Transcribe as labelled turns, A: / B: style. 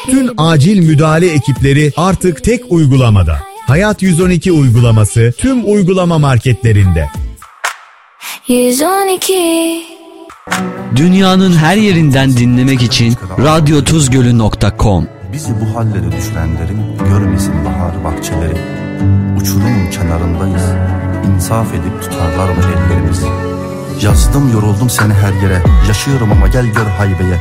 A: Bütün acil müdahale ekipleri artık tek uygulamada. Hayat 112 uygulaması tüm uygulama marketlerinde.
B: 112.
C: Dünyanın her yerinden dinlemek için radyotuzgölü.com.
D: Bizi bu hallere düşürenlerin görmesin bahar bahçeleri. Uçurumun kenarındayız. İnsaf edip tutarlar mı ellerimiz? Yazdım yoruldum seni her yere. Yaşıyorum ama gel gör haybeye.